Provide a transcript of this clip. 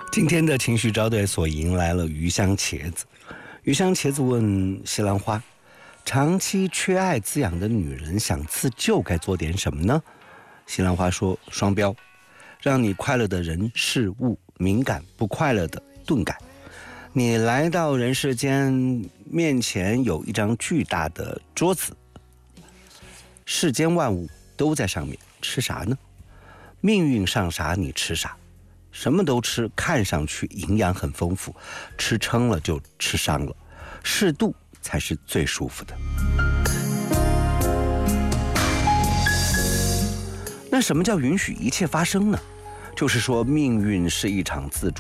今天的情绪招待所迎来了鱼香茄子。鱼香茄子问西兰花，长期缺爱滋养的女人想自救该做点什么呢？西兰花说，双标，让你快乐的人事物敏感，不快乐的钝感。你来到人世间，面前有一张巨大的桌子，世间万物都在上面，吃啥呢？命运上啥你吃啥，什么都吃，看上去营养很丰富，吃撑了就吃伤了，适度才是最舒服的。那什么叫允许一切发生呢？就是说，命运是一场自助